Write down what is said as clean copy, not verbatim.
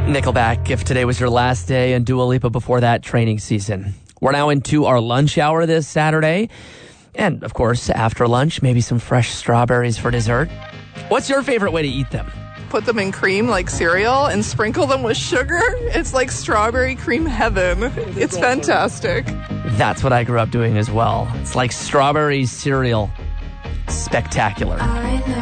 Nickelback, If Today Was Your Last Day, and Dua Lipa before that, Training Season. We're now into our lunch hour this Saturday. And, of course, after lunch, maybe some fresh strawberries for dessert. What's your favorite way to eat them? Put them in cream like cereal and sprinkle them with sugar. It's like strawberry cream heaven. It's fantastic. That's what I grew up doing as well. It's like strawberry cereal. Spectacular.